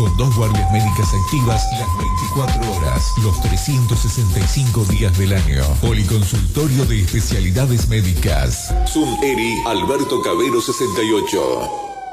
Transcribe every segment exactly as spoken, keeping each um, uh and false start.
con dos guardias médicas activas las veinticuatro horas, los trescientos sesenta y cinco días del año. Policonsultorio de especialidades médicas. Sumeri Alberto Cabero sesenta y ocho.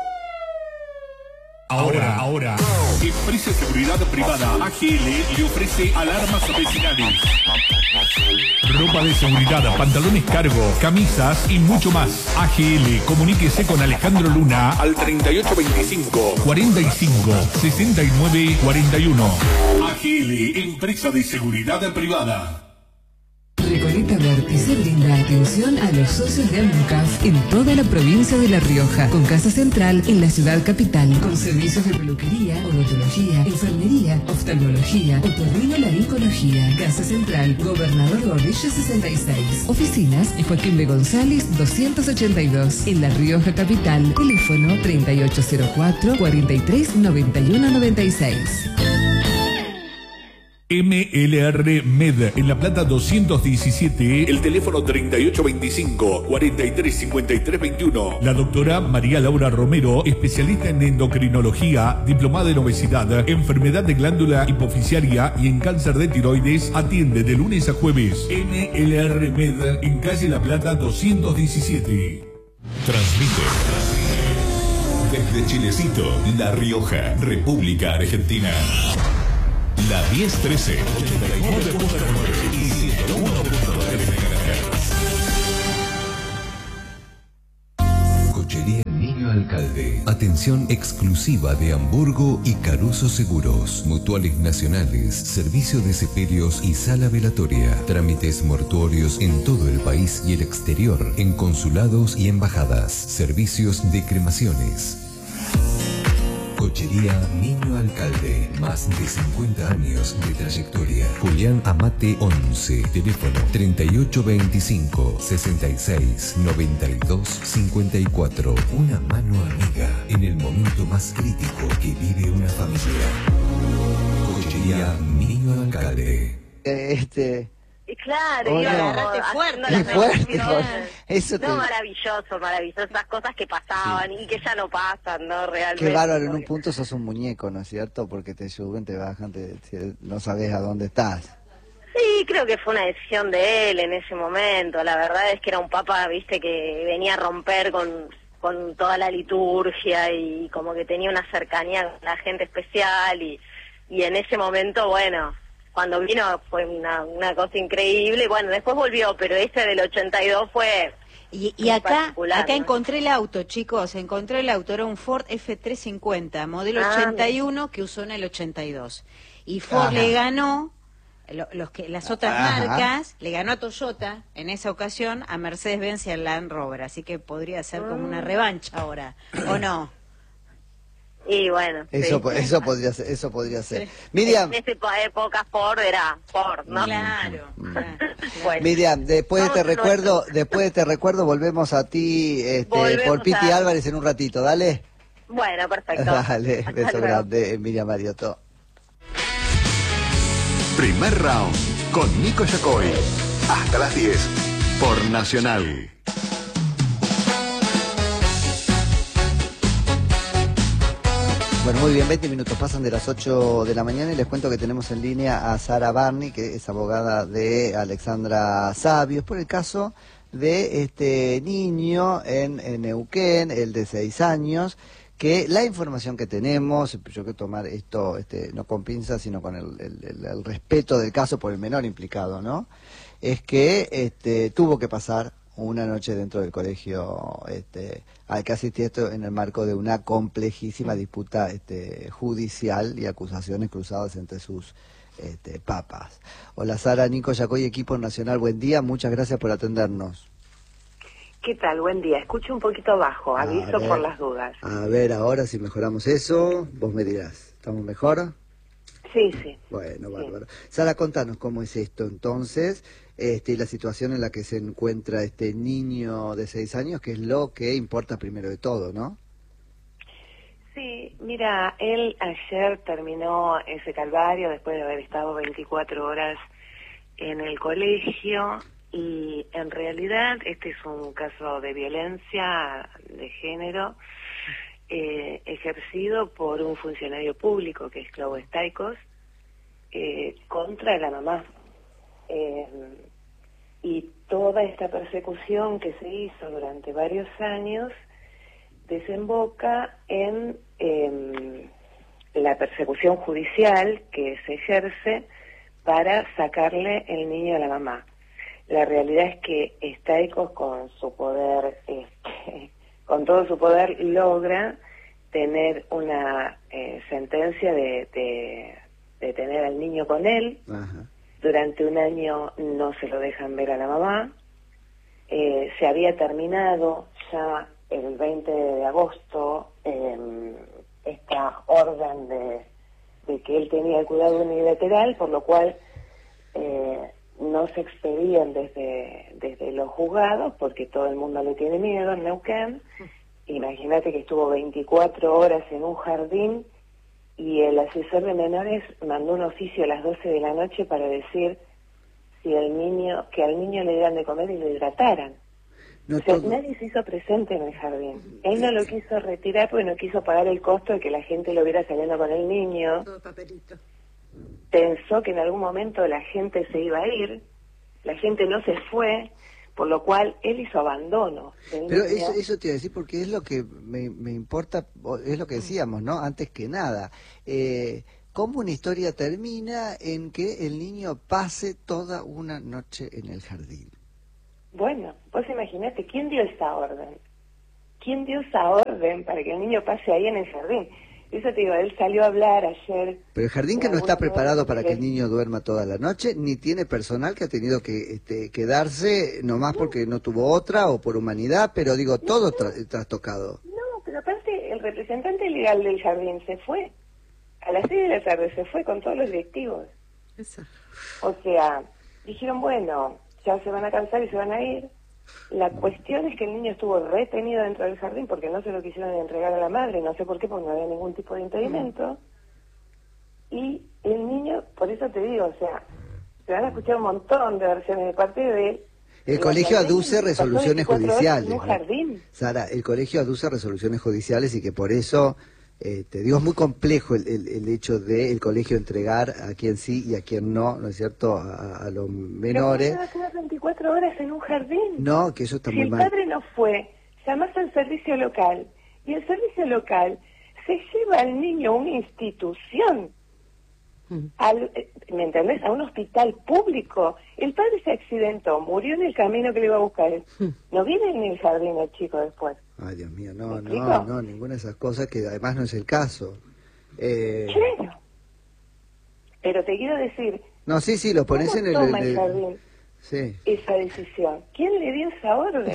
Ahora, ahora, Empresa de Seguridad Privada A G L le ofrece alarmas vecinales, ropa de seguridad, pantalones cargo, camisas y mucho más. A G L, comuníquese con Alejandro Luna al treinta y ocho veinticinco, cuarenta y cinco, sesenta y nueve cuarenta y uno. A G L, Empresa de Seguridad Privada. Recoleta Vértice brinda atención a los socios de AMUCAF en toda la provincia de La Rioja, con casa central en la ciudad capital, con servicios de peluquería, odontología, enfermería, oftalmología, otorrinolaringología. Casa central, Gobernador Gordillo sesenta y seis. Oficinas, Joaquín de González doscientos ochenta y dos, en La Rioja capital. Teléfono treinta y ocho cero cuatro, cuarenta y tres noventa y uno noventa y seis. M L R Med, en La Plata doscientos diecisiete, el teléfono treinta y ocho veinticinco, cuarenta y tres cincuenta y tres veintiuno. La doctora María Laura Romero, especialista en endocrinología, diplomada en obesidad, enfermedad de glándula hipoficiaria y en cáncer de tiroides, atiende de lunes a jueves. M L R Med, en calle La Plata doscientos diecisiete. Transmite desde Chilecito, La Rioja, República Argentina. La diez trece, ochenta y nueve punto nueve y ciento uno punto tres megahertz. Cochería Niño Alcalde. Atención exclusiva de Hamburgo y Caruso Seguros. Mutuales nacionales, servicio de sepelios y sala velatoria. Trámites mortuorios en todo el país y el exterior, en consulados y embajadas. Servicios de cremaciones. Cochería Niño Alcalde, más de cincuenta años de trayectoria. Julián Amate once, teléfono treinta y ocho veinticinco, sesenta y seis, noventa y dos cincuenta y cuatro. Una mano amiga en el momento más crítico que vive una familia. Cochería Niño Alcalde. Este... Claro, oh, y no. agarrate fuerte. Qué fuerte, eso te... No, maravilloso, maravilloso, esas cosas que pasaban, sí, y que ya no pasan, ¿no? Realmente. Qué bárbaro, en un punto sos un muñeco, ¿no es cierto? Porque te suben, te bajan, te, te, no sabes a dónde estás. Sí, creo que fue una decisión de él en ese momento. La verdad es que era un papa, viste, que venía a romper con, con toda la liturgia y como que tenía una cercanía con la gente especial y, y en ese momento, bueno... Cuando vino fue una, una cosa increíble, bueno, después volvió, pero ese del ochenta y dos fue... Y, y acá acá ¿no? encontré el auto, chicos, encontré el auto, era un Ford F trescientos cincuenta, modelo ah, ochenta y uno, que usó en el ochenta y dos. Y Ford Ajá. le ganó, lo, los que las otras Ajá. marcas, le ganó a Toyota en esa ocasión, a Mercedes-Benz y al Land Rover, así que podría ser como una revancha ahora, ¿o no? Y bueno, eso sí. eso podría ser, eso podría ser. Sí. Miriam, en esa época Ford era Ford, ¿no? Claro. Mm. Bueno. Miriam, después de Vamos te recuerdo, nuestro. después de te recuerdo volvemos a ti este, volvemos por Piti a... Álvarez en un ratito, dale. Bueno, perfecto. Dale, Hasta beso luego. grande, Miriam Mariotto. Primer round con Nico Yacoy. Hasta las diez por Nacional. Bueno, muy bien, veinte minutos pasan de las ocho de la mañana y les cuento que tenemos en línea a Sara Barney, que es abogada de Alexandra Sabios, por el caso de este niño en, en Neuquén, el de seis años, que la información que tenemos, yo quiero tomar esto este, no con pinzas, sino con el, el, el respeto del caso por el menor implicado, ¿no? Es que este, tuvo que pasar una noche dentro del colegio este, al que asistí, esto en el marco de una complejísima disputa este, judicial y acusaciones cruzadas entre sus este, papas. Hola Sara, Nico Yacoy, equipo nacional, buen día, muchas gracias por atendernos. ¿Qué tal? Buen día. Escucho un poquito bajo, aviso por las dudas. A ver, ahora si mejoramos eso, vos me dirás, ¿estamos mejor? Sí, sí. Bueno, bárbaro. Sí. Sara, contanos cómo es esto entonces, este, y la situación en la que se encuentra este niño de seis años, que es lo que importa primero de todo, ¿no? Sí, mira, él ayer terminó ese calvario después de haber estado veinticuatro horas en el colegio y en realidad este es un caso de violencia de género eh, ejercido por un funcionario público, que es Clau Staikos, eh, contra la mamá. Eh, y toda esta persecución que se hizo durante varios años desemboca en eh, la persecución judicial que se ejerce para sacarle el niño a la mamá. La realidad es que Staikos, con su poder, este, con todo su poder, logra tener una eh, sentencia de, de, de tener al niño con él. Ajá. Durante un año no se lo dejan ver a la mamá. Eh, se había terminado ya el veinte de agosto eh, esta orden de, de que él tenía el cuidado unilateral, por lo cual eh, no se expedían desde, desde los juzgados, porque todo el mundo le tiene miedo en Neuquén. Imagínate que estuvo veinticuatro horas en un jardín y el asesor de menores mandó un oficio a las doce de la noche para decir si el niño, que al niño le dieran de comer y lo hidrataran. No, o sea, todo... nadie se hizo presente en el jardín. Él no lo quiso retirar porque no quiso pagar el costo de que la gente lo viera saliendo con el niño. Todo papelito. Pensó que en algún momento la gente se iba a ir, la gente no se fue, por lo cual él hizo abandono. Pero eso, eso te iba a decir porque es lo que me, me importa, es lo que decíamos, ¿no? Antes que nada, eh, ¿cómo una historia termina en que el niño pase toda una noche en el jardín? Bueno, vos imaginate, ¿quién dio esa orden? ¿Quién dio esa orden para que el niño pase ahí en el jardín? Eso te digo, él salió a hablar ayer. Pero el jardín que no está preparado para que el niño duerma toda la noche, ni tiene personal que ha tenido que este, quedarse nomás no. porque no tuvo otra o por humanidad, pero digo, no, todo tra trastocado. No, pero aparte el representante legal del jardín se fue. A las seis de la tarde se fue con todos los directivos. Eso. O sea, dijeron, bueno, ya se van a cansar y se van a ir. La cuestión es que el niño estuvo retenido dentro del jardín porque no se lo quisieron entregar a la madre, no sé por qué, porque no había ningún tipo de impedimento. Y el niño, por eso te digo, o sea, se van a escuchar un montón de versiones de parte de él. El colegio aduce resoluciones judiciales. En un jardín. Sara, el colegio aduce resoluciones judiciales y que por eso, eh, te digo, es muy complejo el, el, el hecho de el colegio entregar a quien sí y a quien no, ¿no es cierto?, a, a los menores. Pero ¿cómo se va a quedar veinticuatro horas en un jardín? No, que eso está si muy mal. Si el padre no fue, llamás al servicio local y el servicio local se lleva al niño a una institución, mm. al, ¿me entendés?, a un hospital público. El padre se accidentó, murió en el camino que le iba a buscar. Mm. No vive en el jardín el chico después. Ay, Dios mío, no, no, no, ninguna de esas cosas, que además no es el caso. Eh... Claro. Pero te quiero decir... No, sí, sí, lo pones en el... toma el, el jardín sí. esa decisión? ¿Quién le dio esa orden?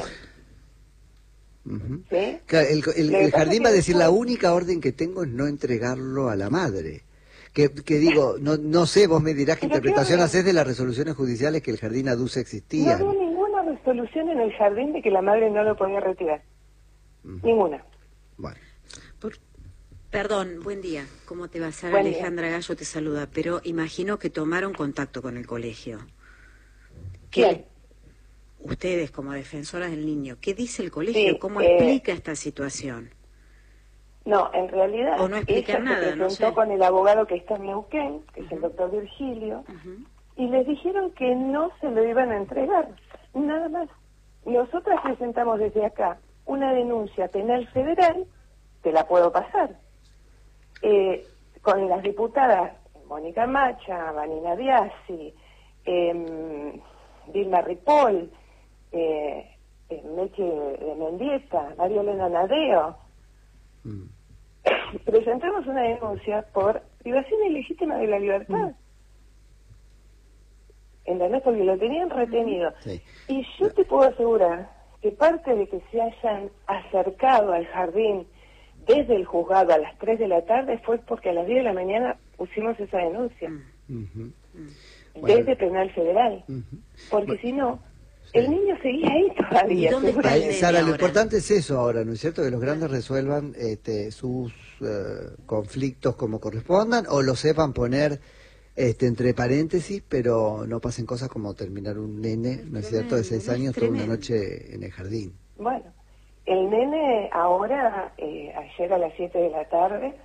Uh-huh. ¿Sí? Claro, el, el, el jardín va a decir, la única orden que tengo es no entregarlo a la madre. Que, que digo, no no sé, vos me dirás qué interpretación haces de las resoluciones judiciales que el jardín aduce existían. No había ninguna resolución en el jardín de que la madre no lo podía retirar. Uh-huh. Ninguna. Bueno. Por... Perdón, buen día. ¿Cómo te va? Sara Buen Alejandra día. Gallo te saluda, pero imagino que tomaron contacto con el colegio. ¿Quién? Ustedes, como defensoras del niño, ¿qué dice el colegio? Sí, ¿Cómo eh... explica esta situación? No, en realidad o no explica ella nada, se presentó no sé. con el abogado que está en Neuquén, que uh-huh. es el doctor Virgilio, uh-huh. y les dijeron que no se lo iban a entregar, nada más. Nosotras presentamos desde acá una denuncia penal federal, te la puedo pasar, eh, con las diputadas Mónica Macha, Vanina Biasi, eh, Vilma Ripoll, eh, eh, Meche de Mendieta, María Elena Nadeo. Mm. Presentamos una denuncia por privación ilegítima de la libertad. Mm. ¿Entendés? Porque lo tenían retenido. Sí. Y yo te puedo asegurar que parte de que se hayan acercado al jardín desde el juzgado a las tres de la tarde fue porque a las diez de la mañana pusimos esa denuncia. Uh-huh. Desde bueno. Penal Federal. Uh-huh. Porque bueno. si no, sí. el niño seguía ahí todavía. Ahí, Sara, lo importante es eso ahora, ¿no es cierto? Que los grandes resuelvan este, sus uh, conflictos como correspondan o lo sepan poner este, entre paréntesis, pero no pasen cosas como terminar un nene, ¿no es cierto?, de seis años toda una noche en el jardín. Bueno, El nene ahora, eh, ayer a las siete de la tarde,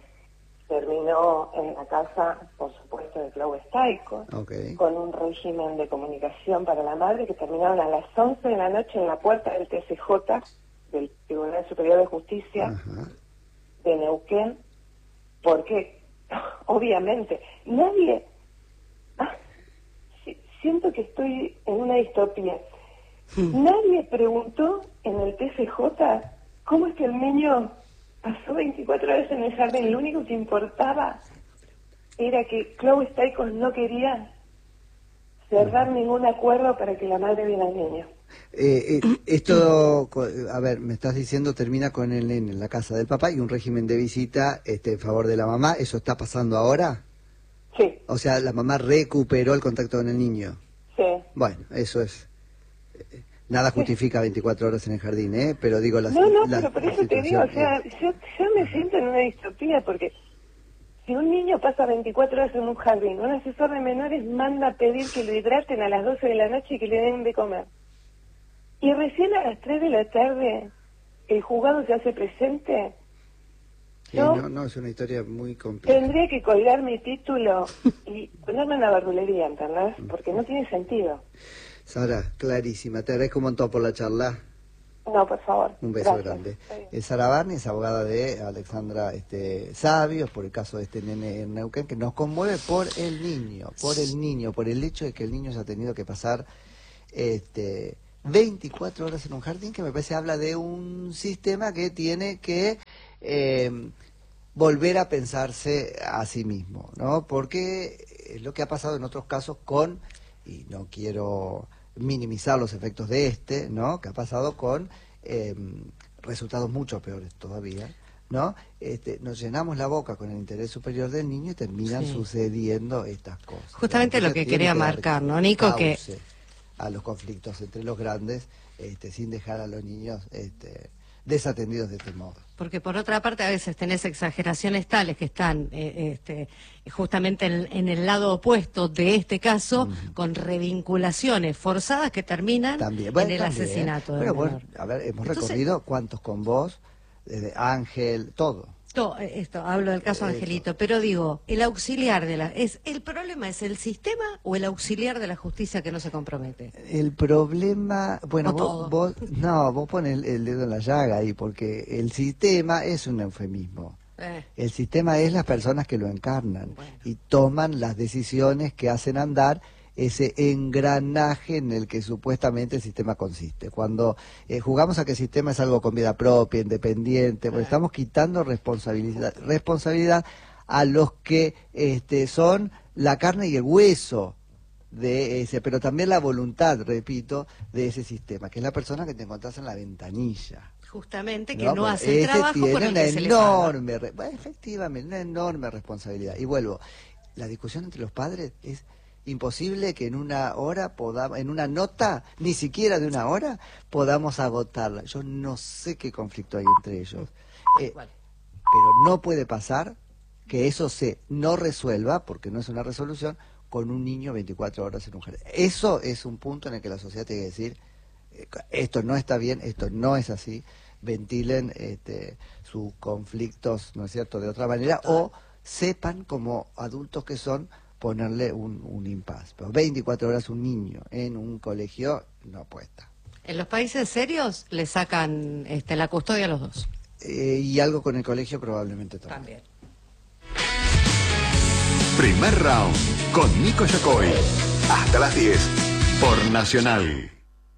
terminó en la casa, por supuesto, de Clau Staikos, Okay. con un régimen de comunicación para la madre que terminaron a las once de la noche en la puerta del T C J, del Tribunal Superior de Justicia Ajá. de Neuquén, porque obviamente nadie, ah, si- siento que estoy en una distopía, nadie preguntó en el T C J cómo es que el niño pasó veinticuatro horas en el jardín. Lo único que importaba era que Clau Staikos no quería cerrar ningún acuerdo para que la madre viera al niño. Eh, eh, esto, co- a ver, me estás diciendo termina con el nene en la casa del papá y un régimen de visita este, en favor de la mamá. ¿Eso está pasando ahora? Sí, O sea, la mamá recuperó el contacto con el niño. sí. Bueno, eso es... eh, Nada justifica veinticuatro horas en el jardín, ¿eh? Pero digo, las, No, no, la- pero por la eso te digo, o situación, sea, yo, yo me siento en una distopía porque si un niño pasa veinticuatro horas en un jardín, un asesor de menores manda a pedir que lo hidraten a las doce de la noche y que le den de comer. Y recién a las tres de la tarde el juzgado se hace presente. sí, yo- no, no, es una historia muy compleja. Tendría que colgar mi título y ponerme en la verdulería, ¿entendés? Porque no tiene sentido. Sara, clarísima. Te agradezco un montón por la charla. No, por favor. Un beso Gracias. grande. Está bien. Eh, Sara Barney es abogada de Alexandra este, Sabios por el caso de este nene en Neuquén, que nos conmueve por el niño, por el niño, por el hecho de que el niño se ha tenido que pasar este, veinticuatro horas en un jardín, que me parece habla de un sistema que tiene que eh, volver a pensarse a sí mismo, ¿no? Porque es lo que ha pasado en otros casos con, y no quiero minimizar los efectos de este, ¿no? Que ha pasado con eh, resultados mucho peores todavía, ¿no? Este, nos llenamos la boca con el interés superior del niño y terminan Sí. sucediendo estas cosas. Justamente lo Entonces, que tiene quería dar marcar, ¿no, Nico? Que cauce a los conflictos entre los grandes, este, sin dejar a los niños este, desatendidos de este modo. Porque por otra parte a veces tenés exageraciones tales que están eh, este, justamente en, en el lado opuesto de este caso, Ujú. con revinculaciones forzadas que terminan También. Bueno, en el también. asesinato del Pero bueno, menor. a ver, hemos Entonces- recorrido cuántos con vos, desde Ángel, todo. To- esto, hablo del caso Eso. Angelito, pero digo, el auxiliar de la... es ¿el problema es el sistema o el auxiliar de la justicia que no se compromete? El problema, bueno, O vos, todo. vos, no, vos pones el, el dedo en la llaga ahí, porque el sistema es un eufemismo. Eh, El sistema es las personas que lo encarnan Bueno. y toman las decisiones que hacen andar ese engranaje en el que supuestamente el sistema consiste. Cuando eh, jugamos a que el sistema es algo con vida propia, independiente, pues estamos quitando responsabilidad, responsabilidad a los que este, son la carne y el hueso de ese, pero también la voluntad, repito, de ese sistema, que es la persona que te encontrás en la ventanilla. justamente que ¿no? no, Bueno, hace el ese trabajo tiene por el una que se le paga. enorme, re- bueno, efectivamente, una enorme responsabilidad. Y vuelvo, la discusión entre los padres es imposible que en una hora podamos, en una nota, ni siquiera de una hora, podamos agotarla. Yo no sé qué conflicto hay entre ellos. Eh, Bueno. pero no puede pasar que eso se no resuelva, porque no es una resolución, con un niño veinticuatro horas en un jardín. Eso es un punto en el que la sociedad tiene que decir, eh, esto no está bien, esto no es así, ventilen este, sus conflictos, ¿no es cierto?, de otra manera, o sepan como adultos que son ponerle un, un impas. Pero veinticuatro horas un niño en un colegio no puede estar. En los países serios le sacan este, la custodia a los dos. Eh, y algo con el colegio probablemente también. También. Primer round con Nico Yacoy. Hasta las diez por Nacional.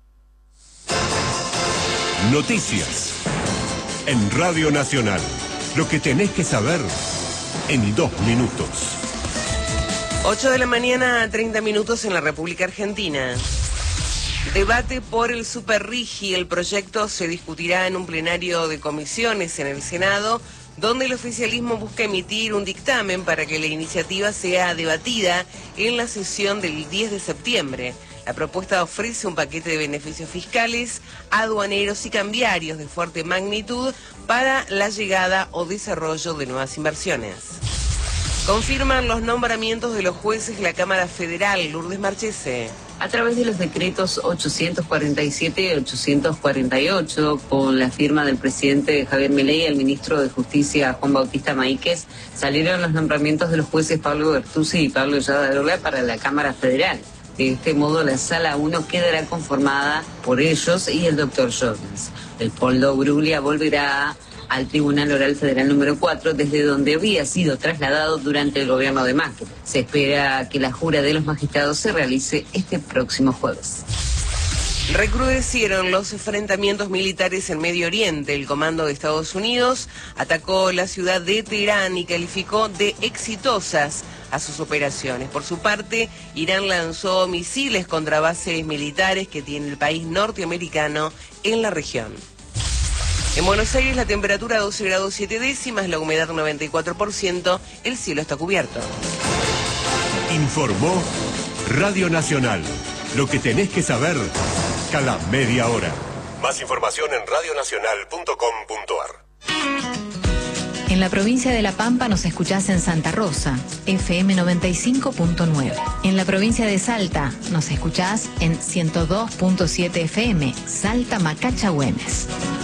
Noticias. En Radio Nacional. Lo que tenés que saber en dos minutos. ocho de la mañana, treinta minutos en la República Argentina. Debate por el Superrigi. El proyecto se discutirá en un plenario de comisiones en el Senado, donde el oficialismo busca emitir un dictamen para que la iniciativa sea debatida en la sesión del diez de septiembre. La propuesta ofrece un paquete de beneficios fiscales, aduaneros y cambiarios de fuerte magnitud para la llegada o desarrollo de nuevas inversiones. Confirman los nombramientos de los jueces de la Cámara Federal. Lourdes Marchese. a través de los decretos ochocientos cuarenta y siete y ochocientos cuarenta y ocho, con la firma del presidente Javier Milei y el ministro de Justicia Juan Bautista Maíquez, salieron los nombramientos de los jueces Pablo Bertuzzi y Pablo Yadarola para la Cámara Federal. De este modo, la Sala uno quedará conformada por ellos y el doctor Jones. El Poldo Bruglia volverá al Tribunal Oral Federal número cuatro, desde donde había sido trasladado durante el gobierno de Macri. Se espera que la jura de los magistrados se realice este próximo jueves. Recrudecieron los enfrentamientos militares en Medio Oriente. El Comando de Estados Unidos atacó la ciudad de Teherán y calificó de exitosas a sus operaciones. Por su parte, Irán lanzó misiles contra bases militares que tiene el país norteamericano en la región. En Buenos Aires la temperatura doce grados siete décimas, la humedad noventa y cuatro por ciento, el cielo está cubierto. Informó Radio Nacional. Lo que tenés que saber cada media hora. Más información en radionacional punto com punto ar. En la provincia de La Pampa nos escuchás en Santa Rosa, F M noventa y cinco punto nueve. En la provincia de Salta nos escuchás en ciento dos punto siete F M, Salta Macacha Güemes.